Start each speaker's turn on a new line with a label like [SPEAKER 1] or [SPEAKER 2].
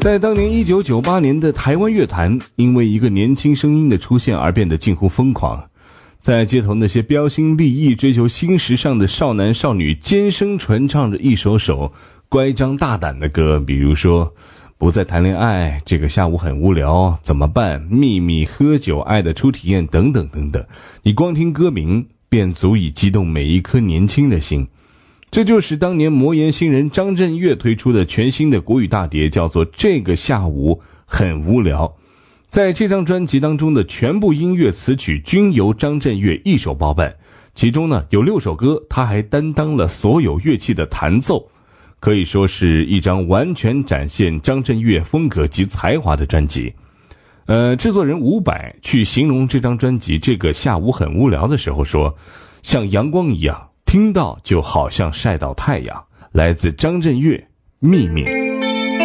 [SPEAKER 1] 在当年1998年的台湾乐坛，因为一个年轻声音的出现而变得近乎疯狂。在街头，那些标新立异、追求新时尚的少男少女尖声传唱着一首首乖张大胆的歌，比如说不再谈恋爱，这个下午很无聊，怎么办，秘密，喝酒，爱的初体验等等等等。你光听歌名便足以激动每一颗年轻的心。这就是当年魔岩新人张震岳推出的全新的国语大碟，叫做《这个下午很无聊》。在这张专辑当中的全部音乐词曲均由张震岳一手包办，其中呢有6首歌他还担当了所有乐器的弹奏，可以说是一张完全展现张震岳风格及才华的专辑。制作人伍佰去形容这张专辑《这个下午很无聊》的时候说，像阳光一样，听到就好像晒到太阳。来自张震岳，秘密。